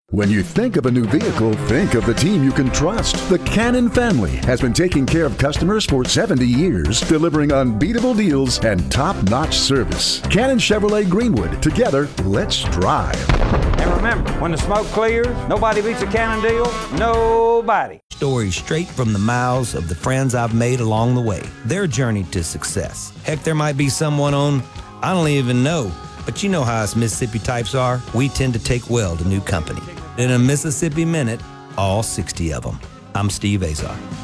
When you think of a new vehicle, think of the team you can trust. The Cannon family has been taking care of customers for 70 years, delivering unbeatable deals and top-notch service. Cannon Chevrolet Greenwood. Together, let's drive. And remember, when the smoke clears, nobody beats a Cannon deal. Nobody. Stories straight from the mouths of the friends I've made along the way. Their journey to success. Heck, there might be someone on, I don't even know. But you know how us Mississippi types are. We tend to take well to new company. In a Mississippi Minute, all 60 of them. I'm Steve Azar.